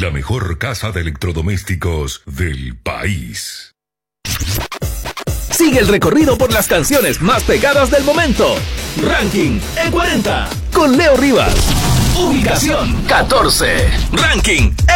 la mejor casa de electrodomésticos del país. Sigue el recorrido por las canciones más pegadas del momento. Ranking E40 con Leo Rivas. Ubicación 14. Ranking